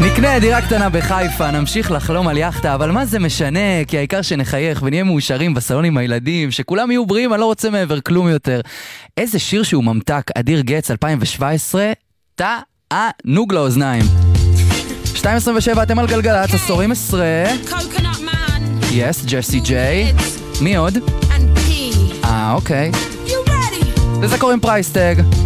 נקנה דירה קטנה בחיפה, נמשיך לחלום על יחטה, אבל מה זה משנה? כי העיקר שנחייך ונהיה מאושרים בסלון עם הילדים, שכולם יהיו בריאים, אני לא רוצה מעבר כלום יותר. איזה שיר שהוא ממתק, אדיר גץ 2017, תענוג לאוזניים. 2:27, אתם על גלגלת, עשורים 10. יס, ג'סי ג'יי. מי עוד? אוקיי. לזה קוראים פרייס טג.